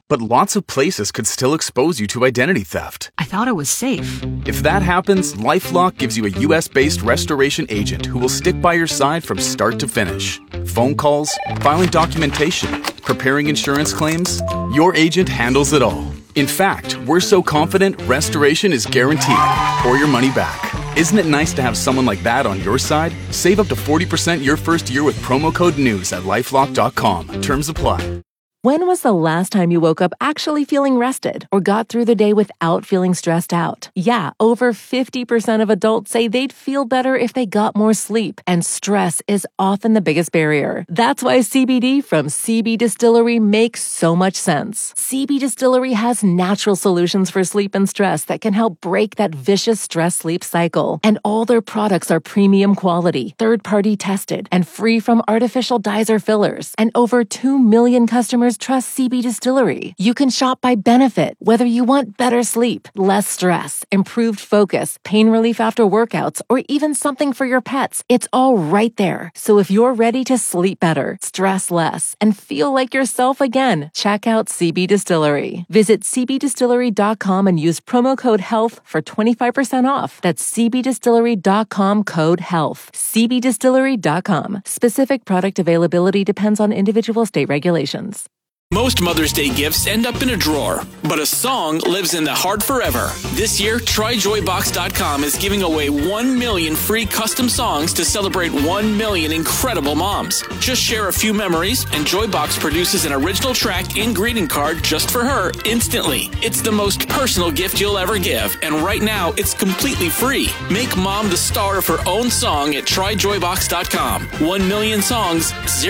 but lots of places could still expose you to identity theft. I thought it was safe. If that happens, LifeLock gives you a US-based restoration agent who will stick by your side from start to finish. Phone calls, filing documentation, preparing insurance claims, your agent handles it all. In fact, we're so confident restoration is guaranteed or your money back. Isn't it nice to have someone like that on your side? Save up to 40% your first year with promo code NEWS at LifeLock.com. Terms apply. When was the last time you woke up actually feeling rested or got through the day without feeling stressed out? Yeah, over 50% of adults say they'd feel better if they got more sleep, and stress is often the biggest barrier. That's why CBD from CB Distillery makes so much sense. CB Distillery has natural solutions for sleep and stress that can help break that vicious stress-sleep cycle. And all their products are premium quality, third-party tested, and free from artificial dyes or fillers. And over 2 million customers trust CB Distillery. You can shop by benefit, whether you want better sleep, less stress, improved focus, pain relief after workouts, or even something for your pets. It's all right there. So if you're ready to sleep better, stress less, and feel like yourself again, check out CB Distillery. Visit cbdistillery.com and use promo code HEALTH for 25% off. That's cbdistillery.com code HEALTH. cbdistillery.com. Specific product availability depends on individual state regulations. Most Mother's Day gifts end up in a drawer, but a song lives in the heart forever. This year, TryJoyBox.com is giving away 1 million free custom songs to celebrate 1 million incredible moms. Just share a few memories, and Joybox produces an original track and greeting card just for her instantly. It's the most personal gift you'll ever give, and right now, it's completely free. Make mom the star of her own song at TryJoyBox.com. 1 million songs,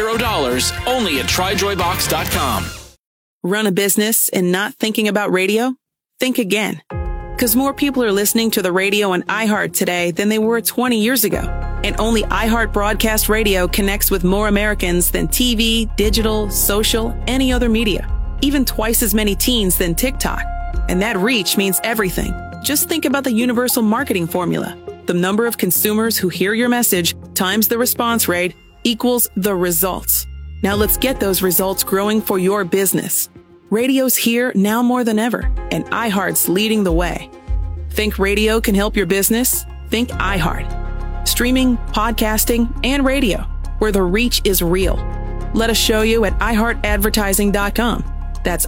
$0, only at TryJoyBox.com. Run a business and not thinking about radio? Think again. Because more people are listening to the radio on iHeart today than they were 20 years ago. And only iHeart Broadcast Radio connects with more Americans than TV, digital, social, any other media. Even twice as many teens than TikTok. And that reach means everything. Just think about the universal marketing formula. The number of consumers who hear your message times the response rate equals the results. Now let's get those results growing for your business. Radio's here now more than ever, and iHeart's leading the way. Think radio can help your business? Think iHeart. Streaming, podcasting, and radio, where the reach is real. Let us show you at iHeartAdvertising.com. That's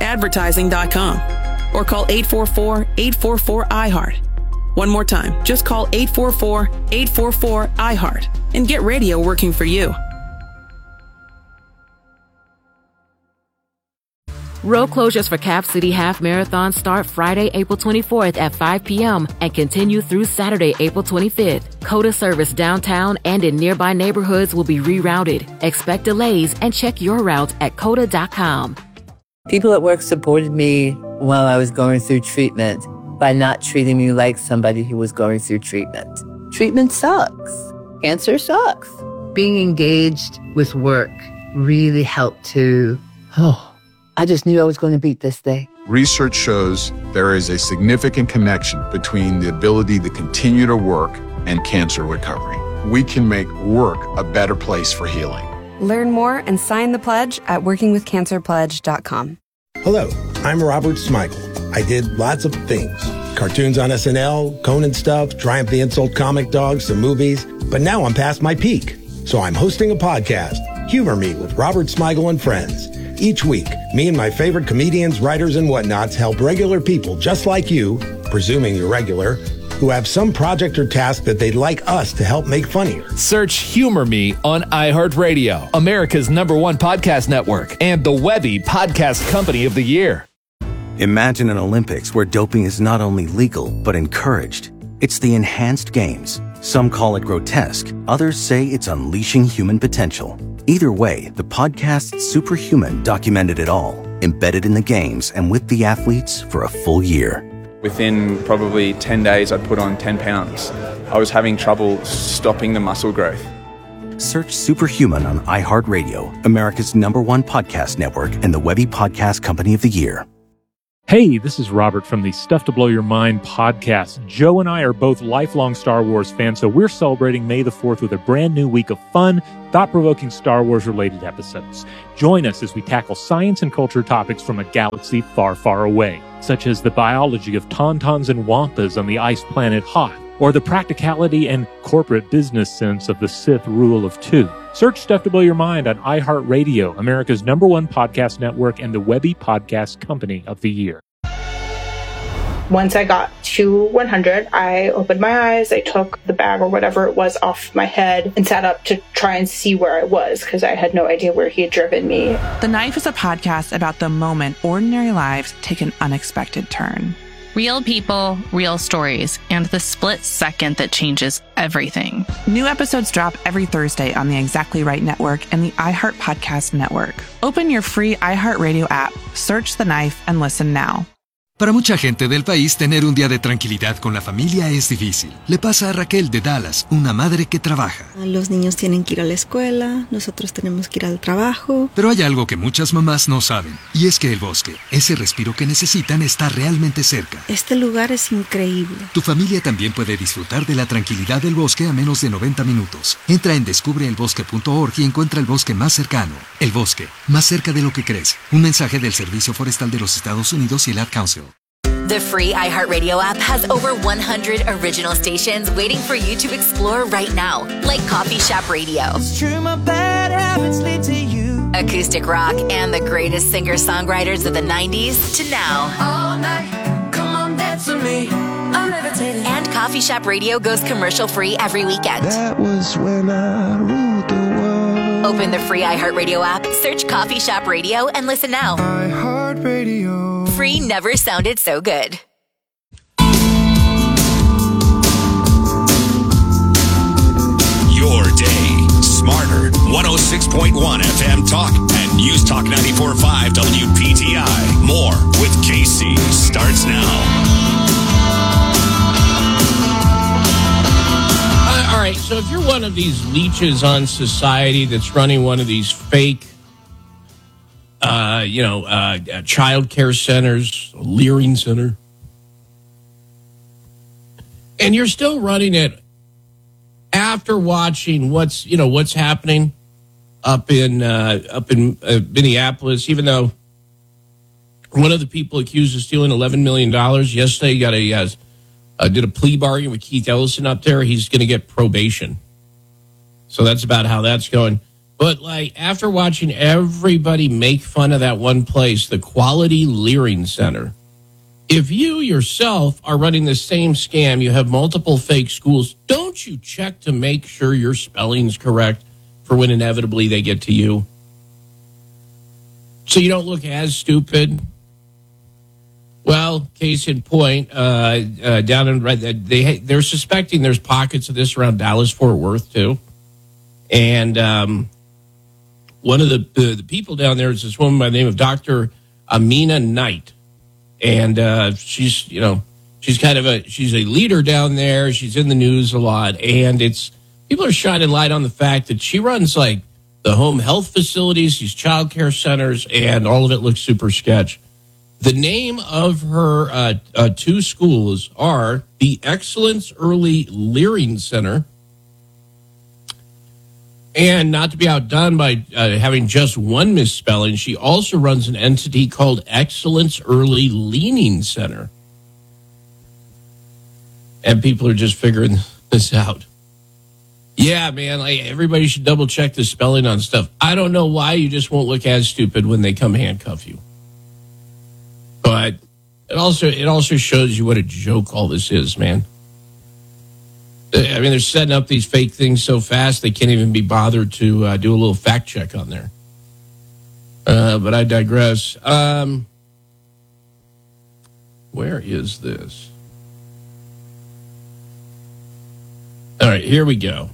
iHeartAdvertising.com. Or call 844-844-iHeart. One more time, just call 844-844-iHeart and get radio working for you. Road closures for Cap City Half Marathon start Friday, April 24th at 5 p.m. and continue through Saturday, April 25th. COTA service downtown and in nearby neighborhoods will be rerouted. Expect delays and check your route at COTA.com. People at work supported me while I was going through treatment by not treating me like somebody who was going through treatment. Treatment sucks. Cancer sucks. Being engaged with work really helped to, I just knew I was going to beat this thing. Research shows there is a significant connection between the ability to continue to work and cancer recovery. We can make work a better place for healing. Learn more and sign the pledge at workingwithcancerpledge.com. Hello, I'm Robert Smigel. I did lots of things. Cartoons on SNL, Conan stuff, Triumph the Insult comic dogs, some movies. But now I'm past my peak. So I'm hosting a podcast, Humor Me with Robert Smigel and Friends. Each week, me and my favorite comedians, writers, and whatnots help regular people just like you, presuming you're regular, who have some project or task that they'd like us to help make funnier. Search Humor Me on iHeartRadio, America's #1 podcast network, and the Webby Podcast Company of the Year. Imagine an Olympics where doping is not only legal, but encouraged. It's the Enhanced Games. Some call it grotesque. Others say it's unleashing human potential. Either way, the podcast Superhuman documented it all, embedded in the games and with the athletes for a full year. Within probably 10 days, I'd put on 10 pounds. I was having trouble stopping the muscle growth. Search Superhuman on iHeartRadio, America's #1 podcast network, and the Webby Podcast Company of the Year. Hey, this is Robert from the Stuff to Blow Your Mind podcast. Joe and I are both lifelong Star Wars fans, so we're celebrating May the 4th with a brand new week of fun, thought-provoking Star Wars-related episodes. Join us as we tackle science and culture topics from a galaxy far, far away, such as the biology of tauntauns and wampas on the ice planet Hoth, or the practicality and corporate business sense of the Sith Rule of Two. Search Stuff to Blow Your Mind on iHeartRadio, America's #1 podcast network and the Webby Podcast Company of the Year. Once I got to 100, I opened my eyes, I took the bag or whatever it was off my head and sat up to try and see where I was because I had no idea where he had driven me. The Knife is a podcast about the moment ordinary lives take an unexpected turn. Real people, real stories, and the split second that changes everything. New episodes drop every Thursday on the Exactly Right Network and the iHeart Podcast Network. Open your free iHeartRadio app, search The Knife, and listen now. Para mucha gente del país, tener un día de tranquilidad con la familia es difícil. Le pasa a Raquel de Dallas, una madre que trabaja. Los niños tienen que ir a la escuela, nosotros tenemos que ir al trabajo. Pero hay algo que muchas mamás no saben, y es que el bosque, ese respiro que necesitan, está realmente cerca. Este lugar es increíble. Tu familia también puede disfrutar de la tranquilidad del bosque a menos de 90 minutos. Entra en descubreelbosque.org y encuentra el bosque más cercano. El bosque, más cerca de lo que crees. Un mensaje del Servicio Forestal de los Estados Unidos y el Ad Council. The free iHeartRadio app has over 100 original stations waiting for you to explore right now, like Coffee Shop Radio, acoustic rock, and the greatest singer-songwriters of the 90s to now. All night, come on, dance with me. I'm levitating. And Coffee Shop Radio goes commercial-free every weekend. That was when I ruled the world. Open the free iHeartRadio app, search Coffee Shop Radio, and listen now. iHeartRadio. Free never sounded so good. Your day smarter. 106.1 FM Talk and News Talk 94.5 WPTI. More with KC starts now. All right, so if you're one of these leeches on society that's running one of these fake child care centers, Leering Center, and you're still running it after watching what's happening up in Minneapolis, even though one of the people accused of stealing $11 million yesterday did a plea bargain with Keith Ellison up there. He's going to get probation. So that's about how that's going. But, after watching everybody make fun of that one place, the Quality Leering Center, if you yourself are running the same scam, you have multiple fake schools, don't you check to make sure your spelling's correct for when inevitably they get to you? So you don't look as stupid? Well, case in point, down in they're suspecting there's pockets of this around Dallas-Fort Worth, too. And one of the people down there is this woman by the name of Dr. Amina Knight. And she's a leader down there. She's in the news a lot. And people are shining light on the fact that she runs the home health facilities, these child care centers, and all of it looks super sketch. The name of her two schools are the Excellence Early Leering Center. And not to be outdone by having just one misspelling, she also runs an entity called Excellence Early Leaning Center. And people are just figuring this out. Yeah, man, everybody should double check the spelling on stuff. I don't know why you just won't look as stupid when they come handcuff you. But it also shows you what a joke all this is, man. I mean, they're setting up these fake things so fast they can't even be bothered to do a little fact check on there. But I digress. Where is this? All right, here we go.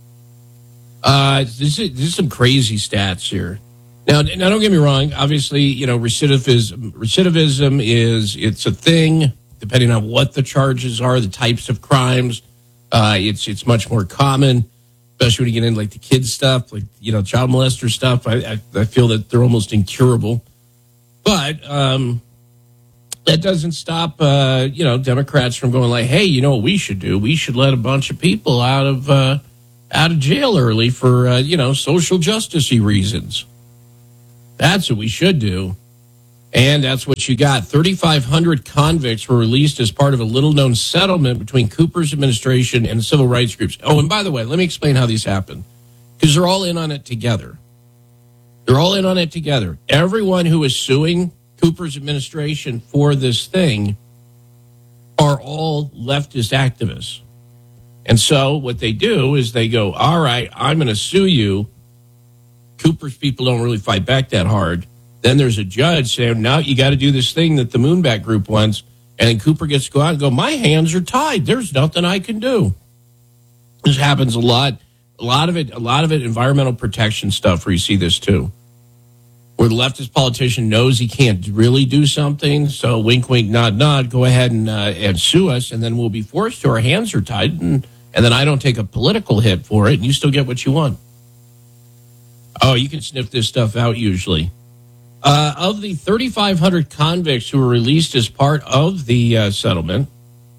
This is some crazy stats here. Now, don't get me wrong. Obviously, recidivism it's a thing. Depending on what the charges are, the types of crimes, it's much more common, especially when you get into the kids stuff, child molester stuff. I feel that they're almost incurable. But That doesn't stop, Democrats from going like, hey, you know what we should do? We should let a bunch of people out of jail early for, social justice-y reasons. That's what we should do. And that's what you got. 3,500 convicts were released as part of a little-known settlement between Cooper's administration and civil rights groups. Oh, and by the way, let me explain how these happen, because they're all in on it together. They're all in on it together. Everyone who is suing Cooper's administration for this thing are all leftist activists. And so what they do is they go, all right, I'm going to sue you. Cooper's people don't really fight back that hard. Then there's a judge saying, no, you got to do this thing that the Moonbat group wants. And then Cooper gets to go out and go, my hands are tied. There's nothing I can do. This happens a lot. A lot of it, environmental protection stuff where you see this too. Where the leftist politician knows he can't really do something. So wink, wink, nod, nod, go ahead and sue us. And then we'll be forced to. Our hands are tied. And then I don't take a political hit for it. And you still get what you want. Oh, you can sniff this stuff out usually. Of the 3,500 convicts who were released as part of the settlement,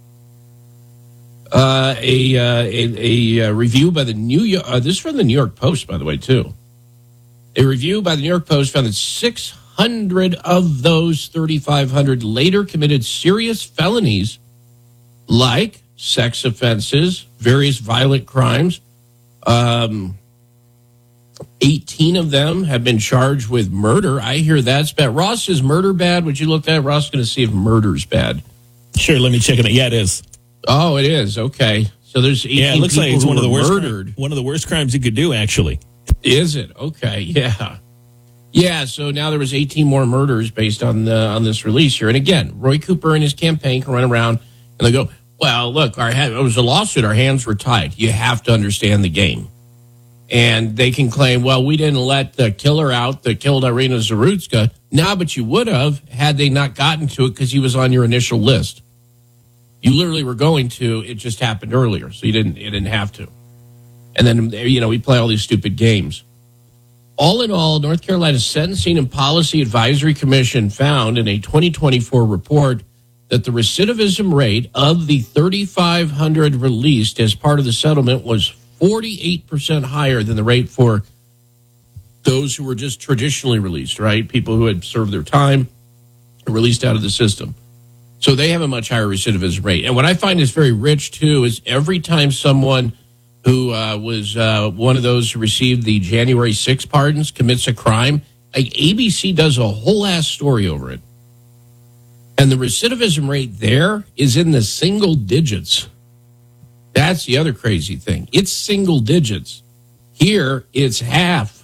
a review by the New York, this is from the New York Post, by the way, too. A review by the New York Post found that 600 of those 3,500 later committed serious felonies like sex offenses, various violent crimes. 18 of them have been charged with murder. I hear that's bad. Ross, is murder bad? Would you look at it? Ross is going to see if murder's bad. Sure, let me check it out. Yeah, it is. Oh, it is. Okay. So there's 18 it looks like it's one of the worst murdered. One of the worst crimes you could do, actually. Is it? Okay, yeah. Yeah, so now there was 18 more murders based on this release here. And again, Roy Cooper and his campaign can run around and they go, well, look, it was a lawsuit. Our hands were tied. You have to understand the game. And they can claim, well, we didn't let the killer out that killed Irina Zarutska. No, but you would have had they not gotten to it because he was on your initial list. You literally were going to. It just happened earlier, so you didn't have to. And then, we play all these stupid games. All in all, North Carolina's Sentencing and Policy Advisory Commission found in a 2024 report that the recidivism rate of the 3,500 released as part of the settlement was 48% higher than the rate for those who were just traditionally released, right? People who had served their time and released out of the system. So they have a much higher recidivism rate. And what I find is very rich, too, is every time someone who was one of those who received the January 6 pardons commits a crime, like ABC does a whole ass story over it. And the recidivism rate there is in the single digits. That's the other crazy thing. It's single digits. Here, it's half.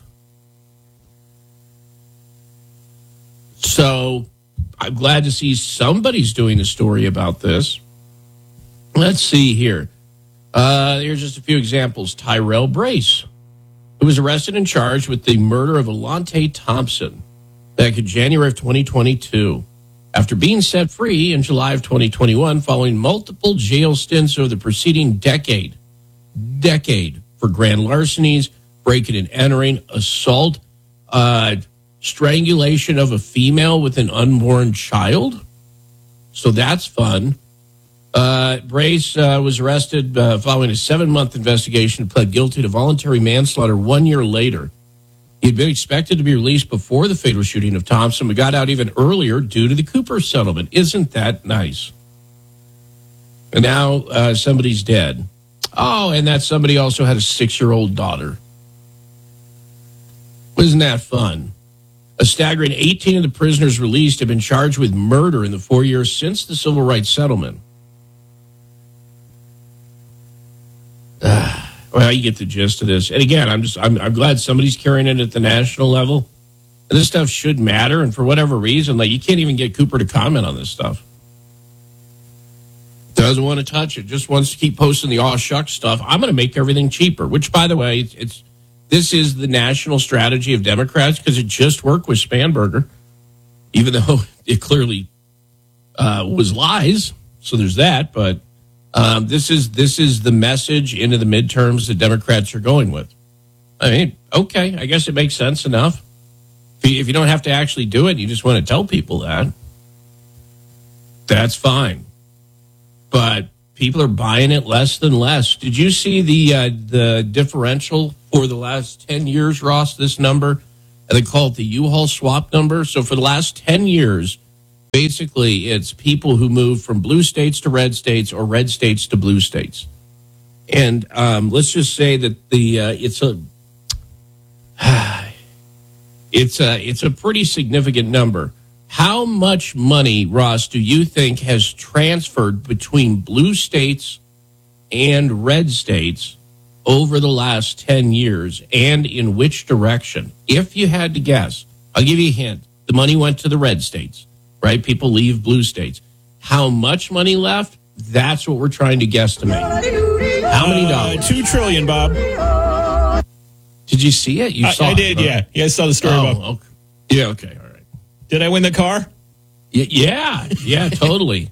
So I'm glad to see somebody's doing a story about this. Let's see here. Here's just a few examples. Tyrell Brace, who was arrested and charged with the murder of Alante Thompson back in January of 2022. After being set free in July of 2021 following multiple jail stints over the preceding decade for grand larcenies, breaking and entering, assault, strangulation of a female with an unborn child. So that's fun. Brace was arrested following a 7-month investigation and pled guilty to voluntary manslaughter 1 year later. He'd been expected to be released before the fatal shooting of Thompson, but got out even earlier due to the Cooper settlement. Isn't that nice? And now somebody's dead. Oh, and that somebody also had a 6-year-old daughter. Wasn't that fun? A staggering 18 of the prisoners released have been charged with murder in the 4 years since the civil rights settlement. Well, you get the gist of this. And again, I'm glad somebody's carrying it at the national level. And this stuff should matter. And for whatever reason, you can't even get Cooper to comment on this stuff. Doesn't want to touch it. Just wants to keep posting the aw shucks stuff. I'm going to make everything cheaper, which, by the way, this is the national strategy of Democrats because it just worked with Spanberger, even though it clearly was lies. So there's that. But this is the message into the midterms that Democrats are going with. I mean, okay, I guess it makes sense enough. If you don't have to actually do it, you just want to tell people that. That's fine. But people are buying it less than less. Did you see the differential for the last 10 years, Ross, this number? They call it the U-Haul swap number. So for the last 10 years, basically it's people who move from blue states to red states or red states to blue states. And let's just say that it's a pretty significant number. How much money, Ross, do you think has transferred between blue states and red states over the last 10 years, and in which direction? If you had to guess, I'll give you a hint. The money went to the red states, right? People leave blue states. How much money left? That's what we're trying to guesstimate. How many dollars? $2 trillion, Bob. Did you see it? You saw I it? did, yeah. Yeah, I saw the story, Bob. Okay. Yeah, okay, all right. Did I win the car? Yeah, totally.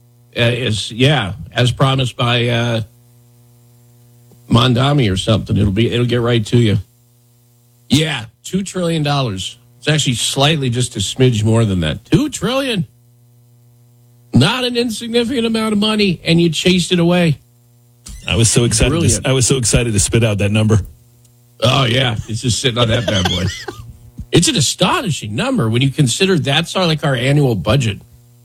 As promised by Mondami or something. It'll get right to you. Yeah, $2 trillion. It's actually slightly just a smidge more than that. $2 trillion. Not an insignificant amount of money, and you chased it away. I was so excited. I was so excited to spit out that number. Oh yeah, it's just sitting on that bad boy. It's an astonishing number when you consider that's our annual budget.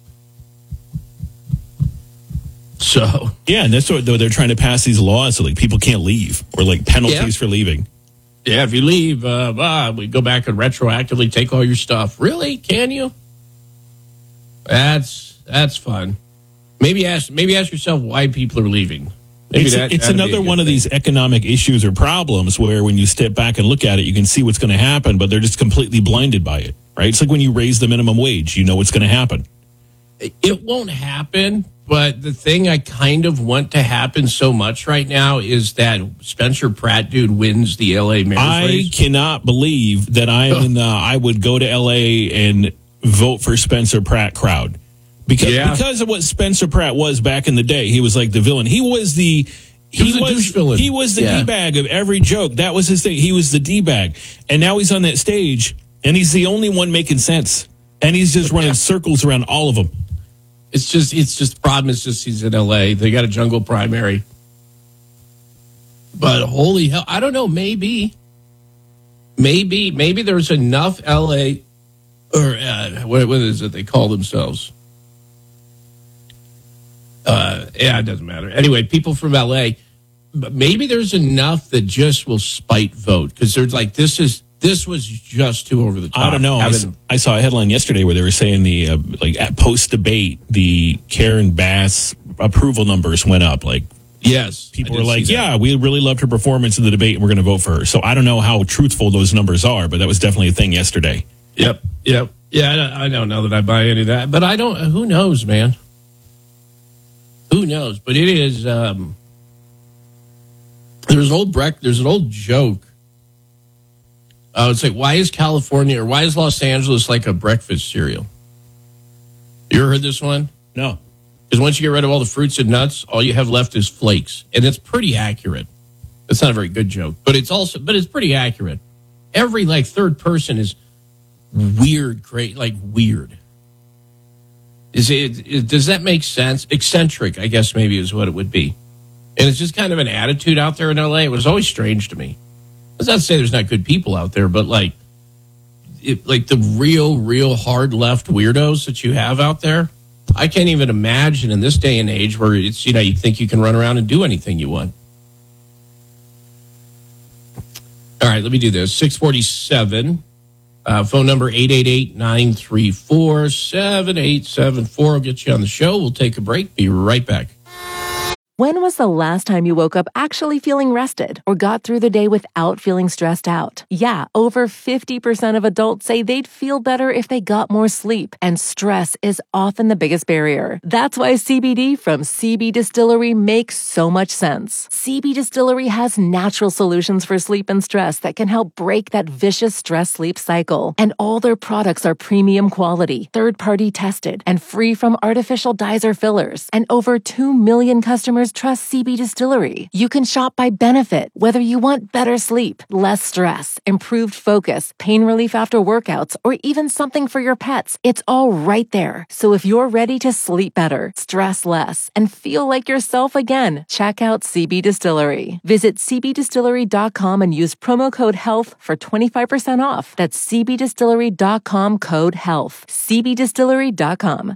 So yeah, and that's what they're trying to pass these laws so like people can't leave or like penalties for leaving. Yeah, if you leave, we go back and retroactively take all your stuff. Really? Can you? That's fun. Maybe ask yourself why people are leaving. It's another one of these economic issues or problems where when you step back and look at it, you can see what's going to happen, but they're just completely blinded by it, right? It's like when you raise the minimum wage, you know what's going to happen. It won't happen, but the thing I kind of want to happen so much right now is that Spencer Pratt dude wins the LA mayor's race. I cannot believe that I would go to LA and vote for Spencer Pratt crowd. Because of what Spencer Pratt was back in the day, he was like the villain. He was the D-bag of every joke. That was his thing. He was the D-bag. And now he's on that stage, and he's the only one making sense. And he's just running circles around all of them. It's just the problem is just he's in LA. They got a jungle primary. But holy hell, I don't know, maybe there's enough LA or what is it they call themselves? It doesn't matter. Anyway, people from LA, maybe there's enough that just will spite vote because there's like this was just too over the top. I don't know. I saw a headline yesterday where they were saying the at post debate the Karen Bass approval numbers went up. Like yes, people were like, yeah, we really loved her performance in the debate and we're going to vote for her. So I don't know how truthful those numbers are, but that was definitely a thing yesterday. Yep. Yeah, I don't know that I buy any of that, but I don't. Who knows, man? Who knows? But it is. There's an old joke. I would say, why is California or why is Los Angeles like a breakfast cereal? You ever heard this one? No. Because once you get rid of all the fruits and nuts, all you have left is flakes, and it's pretty accurate. It's not a very good joke, but it's pretty accurate. Every third person is weird, weird. Does that make sense? Eccentric, I guess maybe is what it would be. And it's just kind of an attitude out there in LA. It was always strange to me. Let's not say there's not good people out there, but the real hard left weirdos that you have out there, I can't even imagine in this day and age where it's, you think you can run around and do anything you want. All right, let me do this. 647. Phone number 888-934-7874. I'll get you on the show. We'll take a break. Be right back. When was the last time you woke up actually feeling rested or got through the day without feeling stressed out? Yeah, over 50% of adults say they'd feel better if they got more sleep, and stress is often the biggest barrier. That's why CBD from CB Distillery makes so much sense. CB Distillery has natural solutions for sleep and stress that can help break that vicious stress-sleep cycle. And all their products are premium quality, third-party tested, and free from artificial dyes or fillers. And over 2 million customers customers trust CB Distillery. You can shop by benefit, whether you want better sleep, less stress, improved focus, pain relief after workouts, or even something for your pets. It's all right there. So if you're ready to sleep better, stress less, and feel like yourself again, check out CB Distillery. Visit cbdistillery.com and use promo code HEALTH for 25% off. That's cbdistillery.com, code HEALTH. cbdistillery.com.